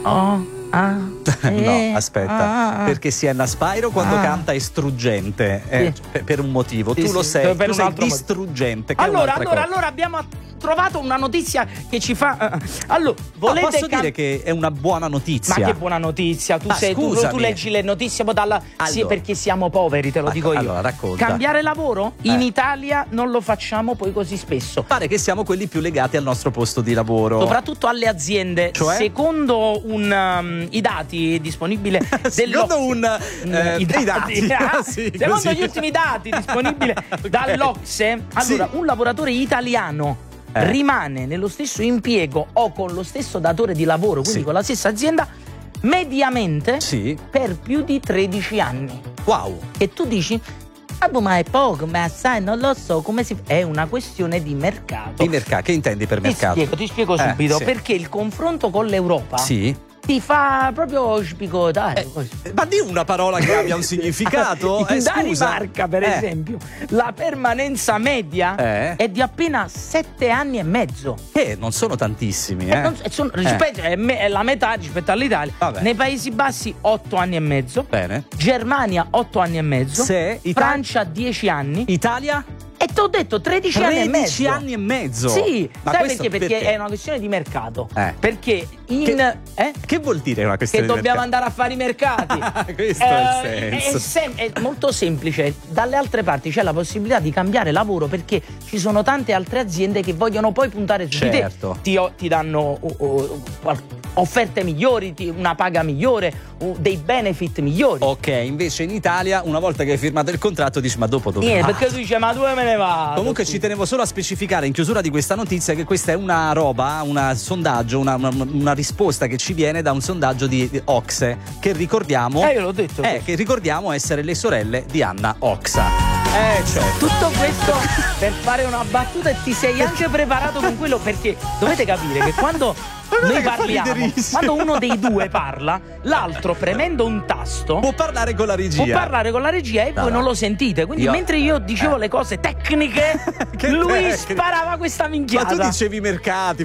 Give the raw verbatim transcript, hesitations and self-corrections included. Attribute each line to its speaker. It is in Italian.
Speaker 1: Oh. Ah, eh,
Speaker 2: no, aspetta,
Speaker 1: ah, ah.
Speaker 2: perché Sienna Spyro quando
Speaker 1: Ah.
Speaker 2: canta è struggente, eh,
Speaker 1: Sì.
Speaker 2: per, per un motivo.
Speaker 1: Sì,
Speaker 2: tu lo
Speaker 1: sì,
Speaker 2: sei,
Speaker 1: per
Speaker 2: tu
Speaker 1: un
Speaker 2: sei
Speaker 1: altro motivo.
Speaker 2: distruggente. Che
Speaker 1: Allora,
Speaker 2: è un'altra
Speaker 1: allora,
Speaker 2: cosa.
Speaker 1: allora abbiamo trovato una notizia che ci fa. Allora,
Speaker 2: No,
Speaker 1: volete
Speaker 2: posso
Speaker 1: cam-
Speaker 2: dire che è una buona notizia.
Speaker 1: Ma che buona notizia! Tu,
Speaker 2: Ma
Speaker 1: sei, tu, tu
Speaker 2: scusami.
Speaker 1: leggi le notizie poi dalla. Sì,
Speaker 2: Allora.
Speaker 1: perché siamo poveri, te lo
Speaker 2: Ah,
Speaker 1: dico io.
Speaker 2: allora, racconta.
Speaker 1: Cambiare lavoro? In
Speaker 2: Eh.
Speaker 1: Italia non lo facciamo poi così spesso.
Speaker 2: Pare che siamo quelli più legati al nostro posto di lavoro.
Speaker 1: Soprattutto alle aziende.
Speaker 2: Cioè?
Speaker 1: Secondo un, um, i dati disponibili
Speaker 2: Secondo
Speaker 1: dell'O C S E,
Speaker 2: un eh,
Speaker 1: i
Speaker 2: dei
Speaker 1: dati,
Speaker 2: dati.
Speaker 1: ah,
Speaker 2: Sì,
Speaker 1: secondo
Speaker 2: così.
Speaker 1: gli ultimi dati disponibili
Speaker 2: Ok.
Speaker 1: dall'O C S E, allora
Speaker 2: Sì.
Speaker 1: un lavoratore italiano
Speaker 2: Eh.
Speaker 1: rimane nello stesso impiego o con lo stesso datore di lavoro, quindi
Speaker 2: Sì.
Speaker 1: con la stessa azienda, mediamente
Speaker 2: Sì.
Speaker 1: per più di tredici anni.
Speaker 2: Wow.
Speaker 1: E tu dici, ah, boh, ma è poco, ma sai, non lo so come si. È una questione di mercato.
Speaker 2: Di mercato. Che intendi per
Speaker 1: Ti
Speaker 2: mercato?
Speaker 1: spiego, ti spiego
Speaker 2: Eh,
Speaker 1: subito,
Speaker 2: sì.
Speaker 1: perché il confronto con l'Europa
Speaker 2: Sì.
Speaker 1: ti fa proprio sbigotare. così.
Speaker 2: Ma di una parola che abbia un significato.
Speaker 1: In
Speaker 2: eh, scusa.
Speaker 1: Danimarca, per
Speaker 2: Eh.
Speaker 1: esempio, la permanenza media
Speaker 2: Eh.
Speaker 1: è di appena sette anni e mezzo.
Speaker 2: Che non sono tantissimi,
Speaker 1: E
Speaker 2: eh.
Speaker 1: non- e sono- rispetto- è, me- è la metà rispetto all'Italia.
Speaker 2: Vabbè.
Speaker 1: Nei Paesi Bassi otto anni e mezzo,
Speaker 2: Bene.
Speaker 1: Germania otto anni e mezzo,
Speaker 2: Se Ita-
Speaker 1: Francia dieci anni.
Speaker 2: Italia?
Speaker 1: E ti ho detto tredici anni e mezzo.
Speaker 2: tredici anni e mezzo.
Speaker 1: Sì,
Speaker 2: Ma
Speaker 1: sai
Speaker 2: questo
Speaker 1: perché? Perché è una questione di mercato.
Speaker 2: Eh.
Speaker 1: Perché in
Speaker 2: Che-
Speaker 1: eh?
Speaker 2: Che vuol dire una
Speaker 1: che
Speaker 2: questione
Speaker 1: dobbiamo
Speaker 2: di mercato?
Speaker 1: andare a fare i mercati.
Speaker 2: Questo è il
Speaker 1: Eh,
Speaker 2: senso.
Speaker 1: È, sem- è molto semplice. Dalle altre parti c'è la possibilità di cambiare lavoro perché ci sono tante altre aziende che vogliono poi puntare su
Speaker 2: Certo.
Speaker 1: di te. Ti, o- ti danno uh, uh, qual- offerte migliori, ti- una paga migliore, uh, dei benefit migliori.
Speaker 2: Ok, invece in Italia, una volta che hai firmato il contratto, dici ma dopo dove
Speaker 1: Niente,
Speaker 2: vado?
Speaker 1: perché tu dici ma dove me ne vado?
Speaker 2: Comunque ci tenevo solo a specificare in chiusura di questa notizia che questa è una roba, un sondaggio, una, una, una risposta che ci viene da un sondaggio di, di O C S E che ricordiamo,
Speaker 1: Eh, io l'ho detto.
Speaker 2: eh, che ricordiamo essere le sorelle di Anna Oxa. Eh, certo.
Speaker 1: Tutto questo per fare una battuta e ti sei anche preparato con quello, perché dovete capire che quando
Speaker 2: guarda
Speaker 1: noi
Speaker 2: che fa
Speaker 1: parliamo,
Speaker 2: riderissimo.
Speaker 1: quando uno dei due parla, l'altro premendo un tasto
Speaker 2: Può parlare con la regia.
Speaker 1: può parlare con la regia e
Speaker 2: No,
Speaker 1: voi
Speaker 2: no.
Speaker 1: non lo sentite. Quindi
Speaker 2: Io-
Speaker 1: mentre io dicevo
Speaker 2: eh.
Speaker 1: le cose tecniche,
Speaker 2: Che
Speaker 1: lui
Speaker 2: tecniche?
Speaker 1: sparava questa
Speaker 2: Ma
Speaker 1: minchiata.
Speaker 2: tu dicevi mercati.